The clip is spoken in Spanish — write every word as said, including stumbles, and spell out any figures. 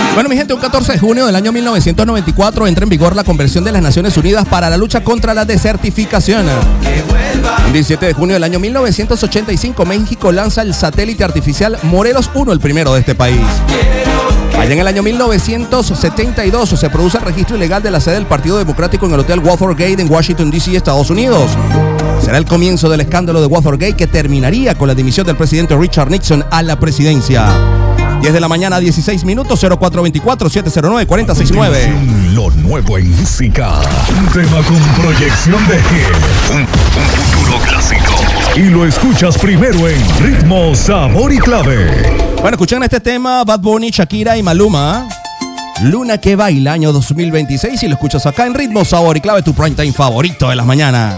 Bueno, mi gente, un catorce de junio del año mil novecientos noventa y cuatro entra en vigor la Convención de las Naciones Unidas para la lucha contra la desertificación. El diecisiete de junio del año mil novecientos ochenta y cinco, México lanza el satélite artificial Morelos uno, el primero de este país. Allá en el año mil novecientos setenta y dos se produce el registro ilegal de la sede del Partido Democrático en el Hotel Watergate en Washington, D C, Estados Unidos. Será el comienzo del escándalo de Watergate que terminaría con la dimisión del presidente Richard Nixon a la presidencia. diez de la mañana, dieciséis minutos, cero cuatro veinticuatro, siete cero nueve, cuatro seis nueve. Lo nuevo en música. Un tema con proyección de hit. Un, un futuro clásico. Y lo escuchas primero en Ritmo, Sabor y Clave. Bueno, escuchan este tema, Bad Bunny, Shakira y Maluma. Luna que baila, año dos mil veintiséis. Y lo escuchas acá en Ritmo, Sabor y Clave, tu primetime favorito de las mañanas.